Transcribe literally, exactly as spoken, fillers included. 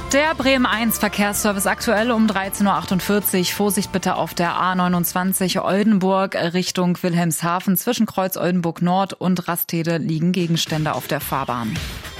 Der Bremen eins Verkehrsservice aktuell um dreizehn Uhr achtundvierzig. Vorsicht bitte auf der A neunundzwanzig Oldenburg Richtung Wilhelmshaven. Zwischen Kreuz Oldenburg Nord und Rastede liegen Gegenstände auf der Fahrbahn.